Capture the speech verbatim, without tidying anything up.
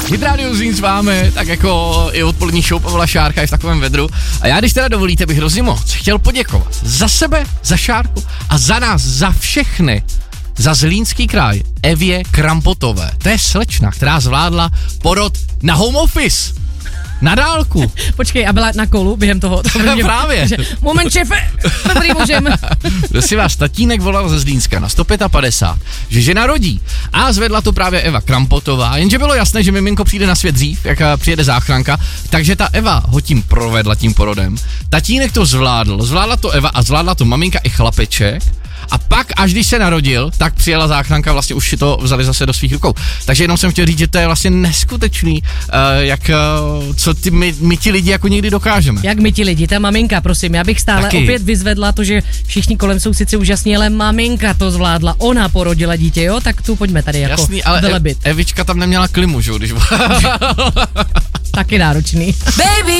Hit Radio Zlín s vámi, tak jako i odpolední show Pavla Šárka je v takovém vedru. A já, když teda dovolíte, bych hrozně moc chtěl poděkovat za sebe, za Šárku a za nás, za všechny, za Zlínský kraj Evě Krampotové. To je slečna, která zvládla porod na home office. Na dálku. Počkej, a byla na kolu během toho? toho Právě. Že, moment, šéfe, dobrý můžem. Prosím vás, tatínek volal ze Zlínska na sto padesát pět, že žena rodí. A zvedla to právě Eva Krampotová, jenže bylo jasné, že miminko přijde na svět dřív, jak přijede záchranka, takže ta Eva ho tím provedla tím porodem. Tatínek to zvládl, zvládla to Eva a zvládla to maminka i chlapeček. A pak, až když se narodil, tak přijela záchranka, vlastně už si to vzali zase do svých rukou. Takže jenom jsem chtěl říct, že to je vlastně neskutečný, uh, jak, uh, co ty, my, my ti lidi jako někdy dokážeme. Jak my ti lidi, ta maminka, prosím, já bych stále Taky. opět vyzvedla to, že všichni kolem jsou sice úžasní, ale maminka to zvládla, ona porodila dítě, jo, tak tu pojďme tady jako Jasný, ale velebit. Evička tam neměla klimu, že jo, když Taky náročný. Baby!